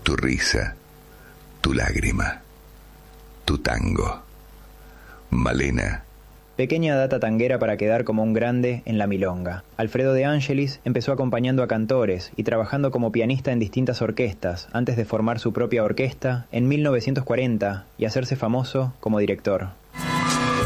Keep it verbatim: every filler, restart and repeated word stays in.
tu risa, tu lágrima, tu tango. Malena. Pequeña data tanguera para quedar como un grande en la milonga. Alfredo de Angelis empezó acompañando a cantores y trabajando como pianista en distintas orquestas antes de formar su propia orquesta en mil novecientos cuarenta y hacerse famoso como director.